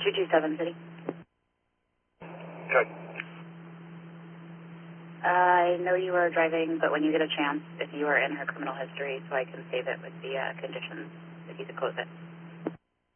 227 City. Good. I know you are driving, but when you get a chance, if you are in her criminal history, so I can save it with the conditions, if you could close it.